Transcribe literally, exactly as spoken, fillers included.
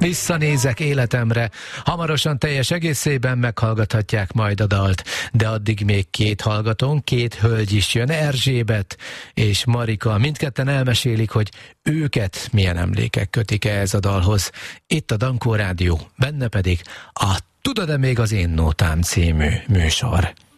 Visszanézek életemre, hamarosan teljes egészében meghallgathatják majd a dalt, de addig még két hallgatón, két hölgy is jön, Erzsébet és Marika, mindketten elmesélik, hogy őket milyen emlékek kötik ehhez a dalhoz. Itt a Dankó Rádió, benne pedig a Tudod-e még az én nótám című műsor.